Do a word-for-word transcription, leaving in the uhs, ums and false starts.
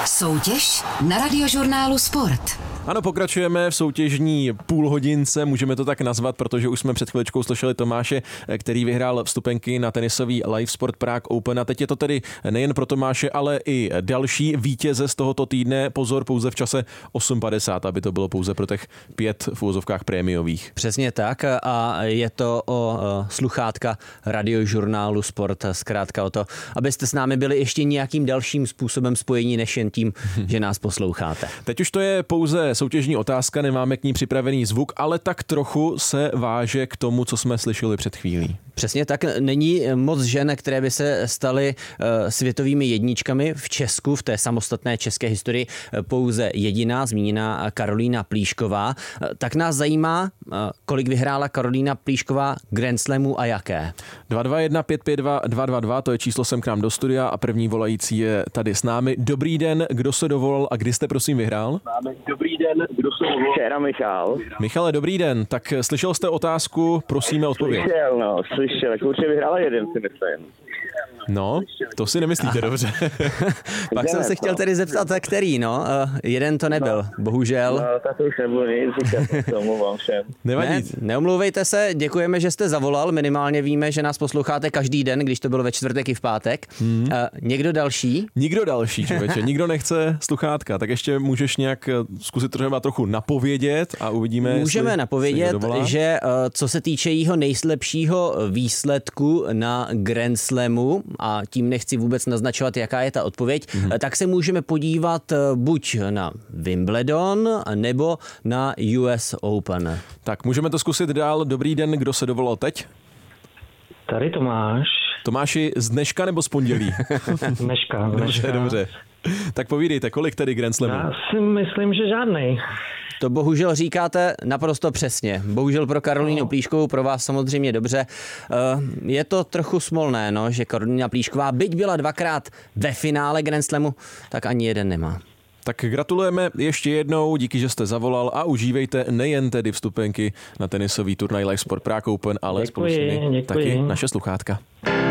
Soutěž na Radiožurnálu Sport. Ano, pokračujeme v soutěžní půlhodince, můžeme to tak nazvat, protože už jsme před chviličkou slyšeli Tomáše, který vyhrál vstupenky na tenisový Live Sport Prague Open. A teď je to tedy nejen pro Tomáše, ale i další vítěze z tohoto týdne. Pozor, pouze v čase osm padesát, aby to bylo pouze pro těch pět v úvozovkách prémiových. Přesně tak a je to o sluchátka Radiožurnálu Sport, zkrátka o to, abyste s námi byli ještě nějakým dalším způsobem spojení, než jen tím, že nás posloucháte. Teď už to je pouze soutěžní otázka, nemáme k ní připravený zvuk, ale tak trochu se váže k tomu, co jsme slyšeli před chvílí. Přesně tak, není moc žen, které by se staly světovými jedničkami v Česku, v té samostatné české historii, pouze jediná, zmíněná Karolína Plíšková. Tak nás zajímá, kolik vyhrála Karolína Plíšková Grand Slamů a jaké. dva dva jedna pět pět dva dva dva dva, to je číslo sem k nám do studia a první volající je tady s námi. Dobrý den, kdo se dovolal a kdy jste prosím vyhrál? Dobrý den, kdo se dovolal? Včera Michal. Michale, dobrý den, tak slyšel jste otázku, prosíme odpověď. Slyšel, no, slyšel, tak určitě vyhrála jeden, si myslím. No, to si nemyslíte dobře. Pak jsem se chtěl tedy zeptat, který, no. Uh, jeden to nebyl, no, bohužel. No, tak to už nebudu nic říkat, to omlouvám všem. Nevadí. Ne, neomlouvejte se, děkujeme, že jste zavolal, minimálně víme, že nás posloucháte každý den, když to bylo ve čtvrtek i v pátek. Hmm. Uh, někdo další? Nikdo další, člověče, nikdo nechce sluchátka, tak ještě můžeš nějak zkusit třeba trochu napovědět a uvidíme, Můžeme napovědět, že uh, co se týče jeho nejlepšího výsledku na Grand Slamu, a tím nechci vůbec naznačovat, jaká je ta odpověď, mm-hmm. tak se můžeme podívat buď na Wimbledon, nebo na U S Open. Tak můžeme to zkusit dál. Dobrý den, kdo se dovolal teď? Tady Tomáš. Tomáši, z dneška nebo z pondělí? Dneška. Dobře, dobře. Tak povídejte, kolik tedy Grand Slamů? Já si myslím, že žádnej. To bohužel říkáte naprosto přesně. Bohužel pro Karolínu no. Plíškovou, pro vás samozřejmě dobře. Je to trochu smolné, no, že Karolína Plíšková, byť byla dvakrát ve finále Grand Slamu, tak ani jeden nemá. Tak gratulujeme ještě jednou, díky, že jste zavolal a užívejte nejen tedy vstupenky na tenisový turnaj Live Sport Prague Open, ale děkuji, spolu s nimi děkuji. taky naše sluchátka.